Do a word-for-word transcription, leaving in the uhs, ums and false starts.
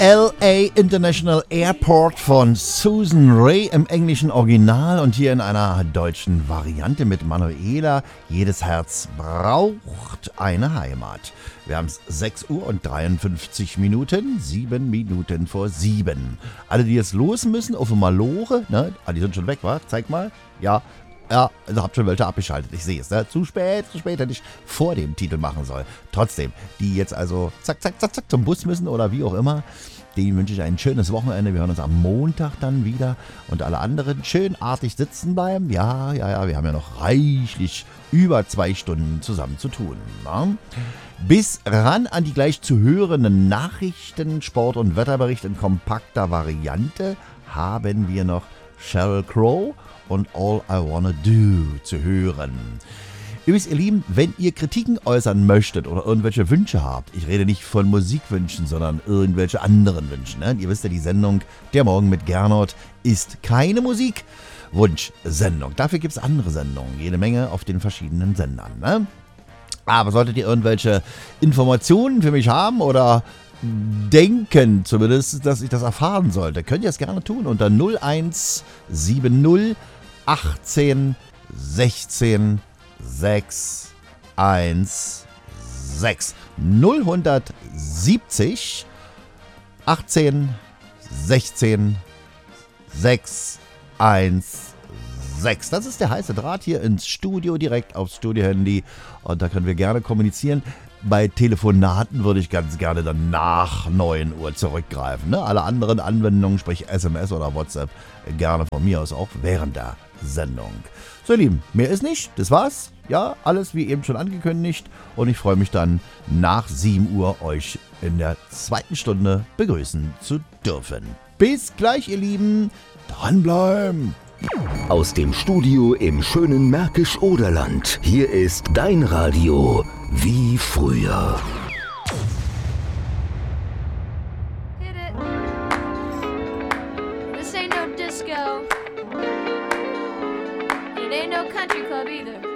L A International Airport von Susan Rae im englischen Original und hier in einer deutschen Variante mit Manuela. Jedes Herz braucht eine Heimat. Wir haben es sechs Uhr und dreiundfünfzig Minuten, sieben Minuten vor sieben. Alle, die jetzt los müssen, auf Malore, ne? Ah, die sind schon weg, wa? Zeig mal. Ja. Ja, also habt schon welche abgeschaltet, ich sehe es, ne? Zu spät, zu spät, hätte ich vor dem Titel machen sollen. Trotzdem, die jetzt also zack, zack, zack, zack zum Bus müssen oder wie auch immer, denen wünsche ich ein schönes Wochenende. Wir hören uns am Montag dann wieder und alle anderen schön artig sitzen bleiben. Ja, ja, ja, wir haben ja noch reichlich über zwei Stunden zusammen zu tun. Ne? Bis ran an die gleich zu hörenden Nachrichten, Sport- und Wetterbericht in kompakter Variante haben wir noch Sheryl Crow und All I Wanna Do zu hören. Übrigens, ihr Lieben, wenn ihr Kritiken äußern möchtet oder irgendwelche Wünsche habt, ich rede nicht von Musikwünschen, sondern irgendwelche anderen Wünsche. Ne? Ihr wisst ja, die Sendung Der Morgen mit Gernot ist keine Musikwunschsendung. Dafür gibt es andere Sendungen, jede Menge auf den verschiedenen Sendern. Ne? Aber solltet ihr irgendwelche Informationen für mich haben oder denken zumindest, dass ich das erfahren sollte, könnt ihr es gerne tun unter null eins sieben null achtzehn sechzehn sechs eins sechs null siebzig achtzehn sechzehn sechs eins sechs. Das ist der heiße Draht hier ins Studio, direkt aufs Studio-Handy und da können wir gerne kommunizieren. Bei Telefonaten würde ich ganz gerne dann nach neun Uhr zurückgreifen. Ne? Alle anderen Anwendungen, sprich S M S oder WhatsApp, gerne von mir aus auch während der Sendung. So, ihr Lieben, mehr ist nicht. Das war's. Ja, alles wie eben schon angekündigt. Und ich freue mich dann nach sieben Uhr euch in der zweiten Stunde begrüßen zu dürfen. Bis gleich, ihr Lieben. Dranbleiben. Aus dem Studio im schönen Märkisch-Oderland. Hier ist dein Radio wie früher. Hit it. This ain't no disco. It ain't no country club either.